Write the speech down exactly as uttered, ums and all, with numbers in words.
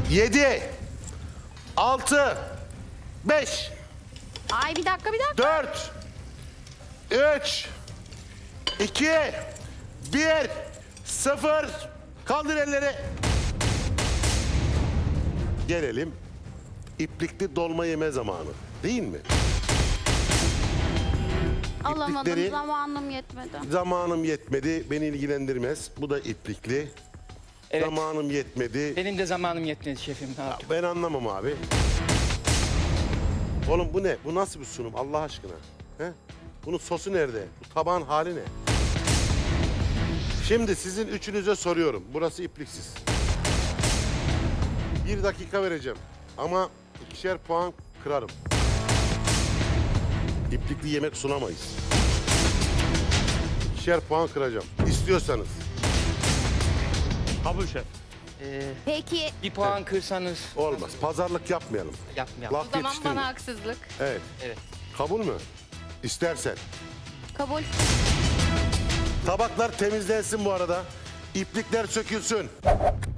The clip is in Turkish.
yedi, altı, beş, Ay bir dakika bir dakika. dört, üç, iki, bir, sıfır. Kaldır elleri. Gelelim iplikli dolma yeme zamanı. Değil mi? Alamadım, İplikleri- zamanım yetmedi. Zamanım yetmedi. Beni ilgilendirmez. Bu da iplikli. Evet. Zamanım yetmedi. Benim de zamanım yetmedi şefim. Ne yapayım? Ben anlamam abi. Oğlum bu ne? Bu nasıl bir sunum Allah aşkına? He? Bunun sosu nerede? Bu tabağın hali ne? Şimdi sizin üçünüze soruyorum. Burası ipliksiz. Bir dakika vereceğim. Ama ikişer puan kırarım. İplikli yemek sunamayız. İkişer puan kıracağım. İstiyorsanız. Kabul şef. Ee, Peki bir puan kırsanız Olmaz. Pazarlık yapmayalım. yapmayalım. Laf O zaman yetiştirmeyin. bana haksızlık. Evet. Evet. Kabul mü? İstersen. kabul. Tabaklar temizlensin bu arada. İplikler sökülsün.